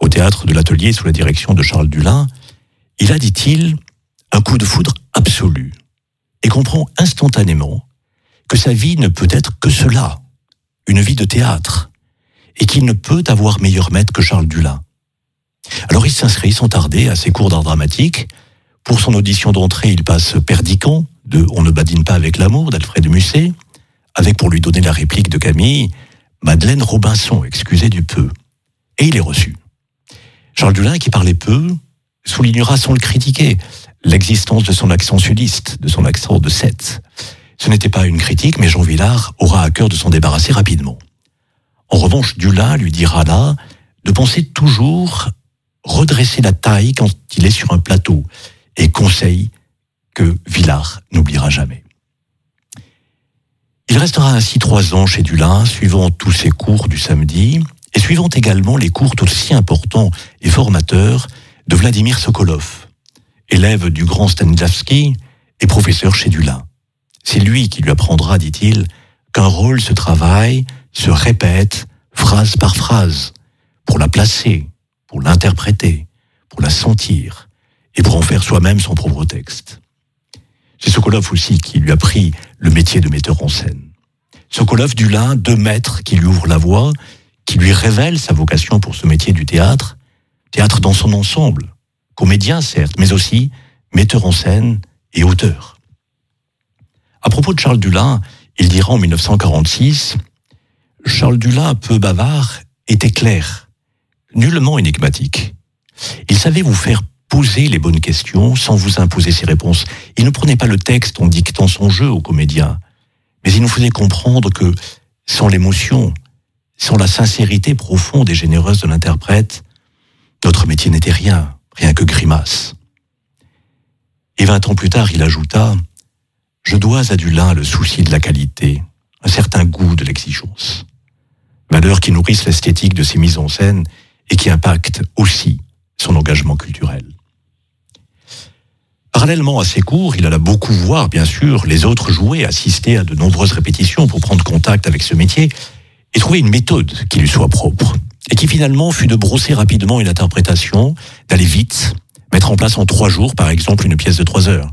au théâtre de l'Atelier sous la direction de Charles Dulin, il a, dit-il, un coup de foudre absolu et comprend instantanément que sa vie ne peut être que cela, une vie de théâtre, et qu'il ne peut avoir meilleur maître que Charles Dulin. Alors il s'inscrit sans tarder à ses cours d'art dramatique. Pour son audition d'entrée, il passe Perdiccas de On ne badine pas avec l'amour d'Alfred Musset, avec pour lui donner la réplique de Camille, Madeleine Robinson, excusez du peu. Et il est reçu. Charles Dulin, qui parlait peu, soulignera sans le critiquer l'existence de son accent sudiste, de son accent de Sète. Ce n'était pas une critique, mais Jean Vilar aura à cœur de s'en débarrasser rapidement. En revanche, Dulin lui dira là de penser toujours redresser la taille quand il est sur un plateau, et conseil que Vilar n'oubliera jamais. Il restera ainsi 3 ans chez Dulin, suivant tous ses cours du samedi, et suivant également les cours aussi importants et formateurs de Vladimir Sokolov, élève du grand Stanislavski et professeur chez Dulin. C'est lui qui lui apprendra, dit-il, qu'un rôle se travaille, se répète, phrase par phrase, pour la placer, pour l'interpréter, pour la sentir, et pour en faire soi-même son propre texte. C'est Sokolov aussi qui lui a pris le métier de metteur en scène. Sokolov, Dulin, 2 maîtres qui lui ouvrent la voie, qui lui révèlent sa vocation pour ce métier du théâtre dans son ensemble, comédien certes, mais aussi metteur en scène et auteur. À propos de Charles Dulin, il dira en 1946 « Charles Dulin, peu bavard, était clair, nullement énigmatique. Il savait vous faire poser les bonnes questions sans vous imposer ses réponses. Il ne prenait pas le texte en dictant son jeu aux comédiens, mais il nous faisait comprendre que, sans l'émotion, sans la sincérité profonde et généreuse de l'interprète, notre métier n'était rien que grimace. » Et 20 ans plus tard, il ajouta « Je dois à Dulin le souci de la qualité, un certain goût de l'exigence. Valeurs qui nourrissent l'esthétique de ses mises en scène et qui impactent aussi son engagement culturel. » Parallèlement à ses cours, il alla beaucoup voir, bien sûr, les autres jouer, assister à de nombreuses répétitions pour prendre contact avec ce métier et trouver une méthode qui lui soit propre. Et qui finalement fut de brosser rapidement une interprétation, d'aller vite, mettre en place en 3 jours, par exemple, une pièce de 3 heures.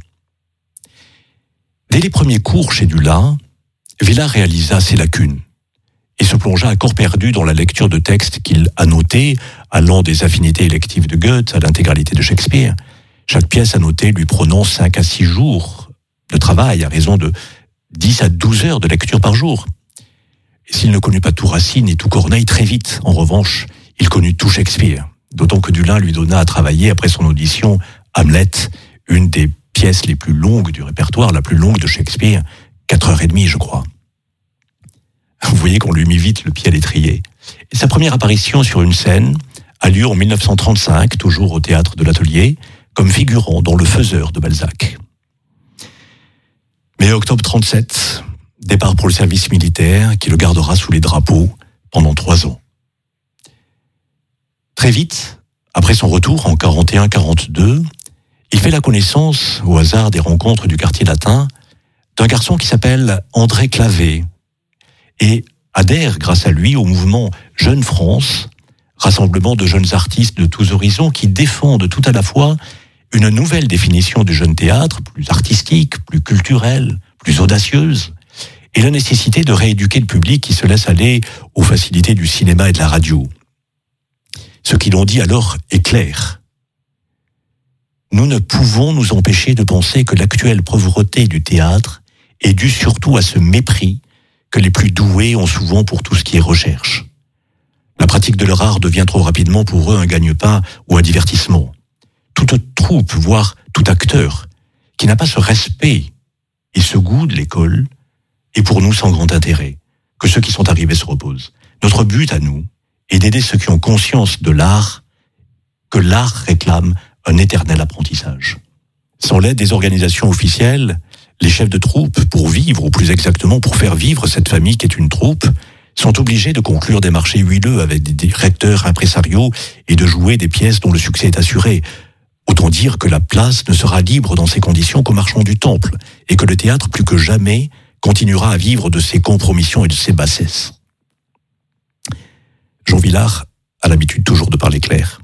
Dès les premiers cours chez Dulin, Vilar réalisa ses lacunes et se plongea à corps perdu dans la lecture de textes qu'il annotait, allant des affinités électives de Goethe à l'intégralité de Shakespeare. Chaque pièce annotée lui prenant 5 à 6 jours de travail à raison de 10 à 12 heures de lecture par jour. Et s'il ne connut pas tout Racine et tout Corneille très vite, en revanche, il connut tout Shakespeare. D'autant que Dulin lui donna à travailler, après son audition, Hamlet, une des pièces les plus longues du répertoire, la plus longue de Shakespeare, 4h30, je crois. Vous voyez qu'on lui mit vite le pied à l'étrier. Et sa première apparition sur une scène a lieu en 1935, toujours au théâtre de l'Atelier, comme figurant dans Le Faiseur de Balzac. Mais octobre 37, départ pour le service militaire qui le gardera sous les drapeaux pendant 3 ans. Très vite, après son retour en 41-42, il fait la connaissance, au hasard des rencontres du quartier latin, d'un garçon qui s'appelle André Clavé et adhère grâce à lui au mouvement Jeune France, rassemblement de jeunes artistes de tous horizons qui défendent tout à la fois une nouvelle définition du jeune théâtre, plus artistique, plus culturelle, plus audacieuse, et la nécessité de rééduquer le public qui se laisse aller aux facilités du cinéma et de la radio. Ce qu'ils ont dit alors est clair. Nous ne pouvons nous empêcher de penser que l'actuelle pauvreté du théâtre est due surtout à ce mépris que les plus doués ont souvent pour tout ce qui est recherche. La pratique de leur art devient trop rapidement pour eux un gagne-pain ou un divertissement. Toute troupe, voire tout acteur, qui n'a pas ce respect et ce goût de l'école, est pour nous sans grand intérêt, que ceux qui sont arrivés se reposent. Notre but à nous est d'aider ceux qui ont conscience de l'art, que l'art réclame un éternel apprentissage. Sans l'aide des organisations officielles, les chefs de troupe, pour vivre, ou plus exactement pour faire vivre cette famille qui est une troupe, sont obligés de conclure des marchés huileux avec des directeurs impresariaux et de jouer des pièces dont le succès est assuré. Autant dire que la place ne sera libre dans ces conditions qu'aux marchands du temple, et que le théâtre, plus que jamais, continuera à vivre de ses compromissions et de ses bassesses. Jean Vilar a l'habitude toujours de parler clair.